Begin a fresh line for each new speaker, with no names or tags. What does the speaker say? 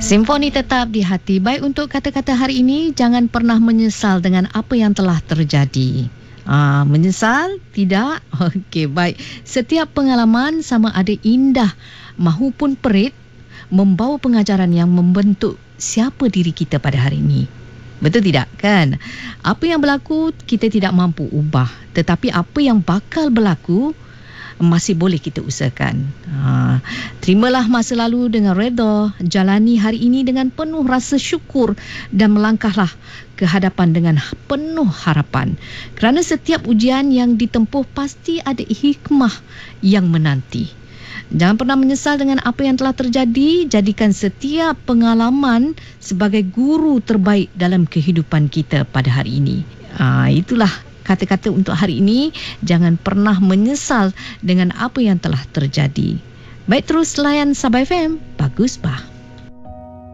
Simfoni tetap di hati. Baik, untuk kata-kata hari ini, jangan pernah menyesal dengan apa yang telah terjadi. Menyesal? Tidak? Okey, baik. Setiap pengalaman, sama ada indah mahupun perit, membawa pengajaran yang membentuk siapa diri kita pada hari ini. Betul tidak, kan? Apa yang berlaku kita tidak mampu ubah, tetapi apa yang bakal berlaku masih boleh kita usahakan. Terimalah masa lalu dengan redha, jalani hari ini dengan penuh rasa syukur dan melangkahlah ke hadapan dengan penuh harapan. Kerana setiap ujian yang ditempuh pasti ada hikmah yang menanti. Jangan pernah menyesal dengan apa yang telah terjadi. Jadikan setiap pengalaman sebagai guru terbaik dalam kehidupan kita pada hari ini. Itulah kata-kata untuk hari ini. Jangan pernah menyesal dengan apa yang telah terjadi. Baik, terus layan Sabah FM. Bagus, bah.